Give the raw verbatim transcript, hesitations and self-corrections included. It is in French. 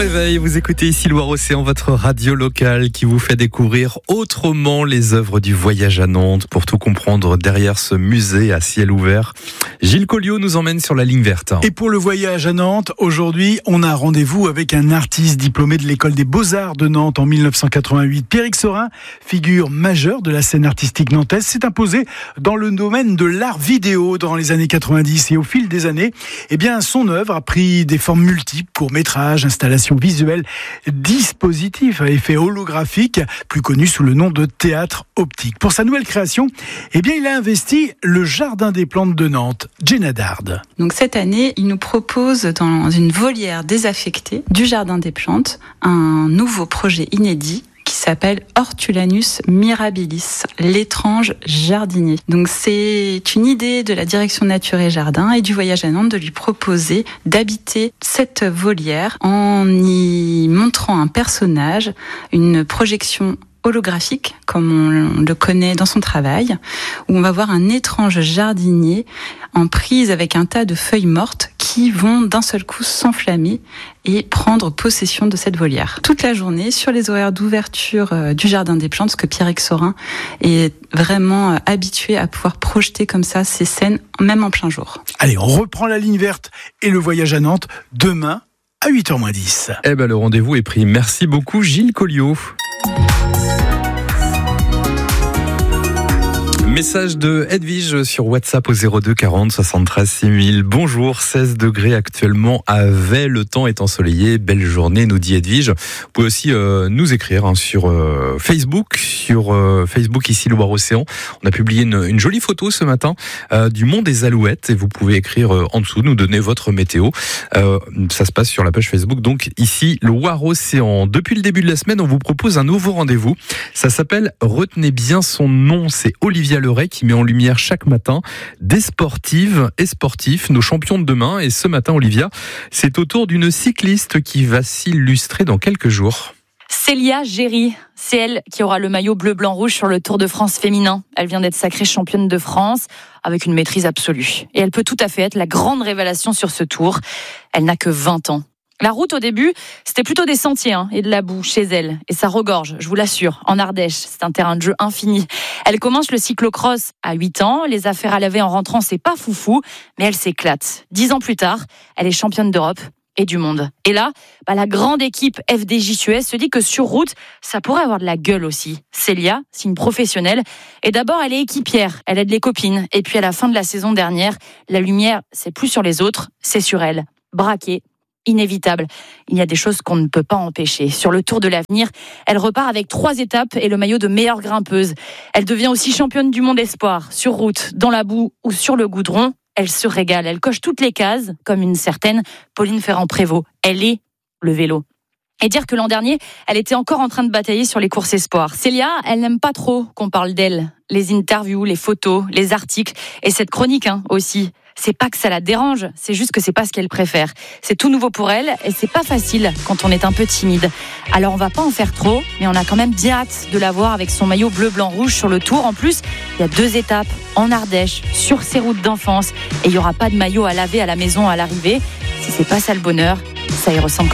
réveil, vous écoutez ici Loire-Océan, votre radio locale qui vous fait découvrir autrement les œuvres du voyage à Nantes. Pour tout comprendre derrière ce musée à ciel ouvert, Gilles Colliot nous emmène sur la ligne verte. Et pour le voyage à Nantes, aujourd'hui, on a rendez-vous avec un artiste diplômé de l'école des Beaux-Arts de Nantes en mille neuf cent quatre-vingt-huit. Pierrick Saurin, figure majeure de la scène artistique nantaise, s'est imposé dans le domaine de l'art vidéo dans les années quatre-vingt-dix. Et au fil des années, eh bien, son œuvre a pris des formes multiples, courts-métrages, installations visuelles, dispositifs à effet holographique, plus connu sous le nom de théâtre optique. Pour sa nouvelle création, eh bien, il a investi le Jardin des Plantes de Nantes. Jenna Dard. Donc cette année, il nous propose dans une volière désaffectée du Jardin des Plantes un nouveau projet inédit qui s'appelle Hortulanus mirabilis, l'étrange jardinier. Donc c'est une idée de la direction Nature et Jardin et du voyage à Nantes de lui proposer d'habiter cette volière en y montrant un personnage, une projection holographique, comme on le connaît dans son travail, où on va voir un étrange jardinier en prise avec un tas de feuilles mortes qui vont d'un seul coup s'enflammer et prendre possession de cette volière. Toute la journée, sur les horaires d'ouverture du Jardin des Plantes, parce que Pierrick Saurin est vraiment habitué à pouvoir projeter comme ça ces scènes, même en plein jour. Allez, on reprend la ligne verte et le voyage à Nantes demain à huit heures moins dix. Eh ben, le rendez-vous est pris. Merci beaucoup, Gilles Colliot. Message de Edwige sur WhatsApp au zéro deux quarante soixante-treize six mille. Bonjour, seize degrés actuellement à Vey. Le temps est ensoleillé. Belle journée, nous dit Edwige. Vous pouvez aussi euh, nous écrire hein, sur euh, Facebook, sur euh, Facebook ici Loire-Océan. On a publié une, une jolie photo ce matin euh, du Mont des Alouettes et vous pouvez écrire euh, en dessous, nous donner votre météo. Euh, ça se passe sur la page Facebook, donc ici Loire-Océan. Depuis le début de la semaine, on vous propose un nouveau rendez-vous. Ça s'appelle Retenez bien son nom. C'est Olivia Leray qui met en lumière chaque matin des sportives et sportifs, nos champions de demain. Et ce matin, Olivia, c'est au tour d'une cycliste qui va s'illustrer dans quelques jours. Célia Géry, c'est elle qui aura le maillot bleu-blanc-rouge sur le Tour de France féminin. Elle vient d'être sacrée championne de France avec une maîtrise absolue. Et elle peut tout à fait être la grande révélation sur ce Tour. Elle n'a que vingt ans. La route, au début, c'était plutôt des sentiers hein, et de la boue chez elle. Et ça regorge, je vous l'assure, en Ardèche. C'est un terrain de jeu infini. Elle commence le cyclocross à huit ans. Les affaires à laver en rentrant, c'est pas foufou, mais elle s'éclate. Dix ans plus tard, elle est championne d'Europe et du monde. Et là, bah, la grande équipe F D J Suez se dit que sur route, ça pourrait avoir de la gueule aussi. Célia, c'est une professionnelle. Et d'abord, elle est équipière. Elle aide les copines. Et puis, à la fin de la saison dernière, la lumière, c'est plus sur les autres, c'est sur elle. Braquée. Inévitable. Il y a des choses qu'on ne peut pas empêcher. Sur le Tour de l'avenir, elle repart avec trois étapes et le maillot de meilleure grimpeuse. Elle devient aussi championne du monde espoir, sur route, dans la boue ou sur le goudron. Elle se régale. Elle coche toutes les cases, comme une certaine Pauline Ferrand-Prévot. Elle est le vélo. Et dire que l'an dernier, elle était encore en train de batailler sur les courses espoirs. Célia, elle n'aime pas trop qu'on parle d'elle. Les interviews, les photos, les articles et cette chronique hein, aussi. C'est pas que ça la dérange, c'est juste que c'est pas ce qu'elle préfère. C'est tout nouveau pour elle et c'est pas facile quand on est un peu timide. Alors on va pas en faire trop, mais on a quand même bien hâte de la voir avec son maillot bleu, blanc, rouge sur le Tour. En plus, il y a deux étapes en Ardèche, sur ses routes d'enfance et il y aura pas de maillot à laver à la maison à l'arrivée. Si c'est pas ça le bonheur, ça y ressemble.